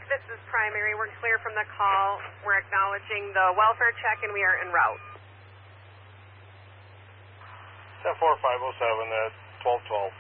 this is primary. We're clear from the call. We're acknowledging the welfare check, and we are en route. 10507 at 1212.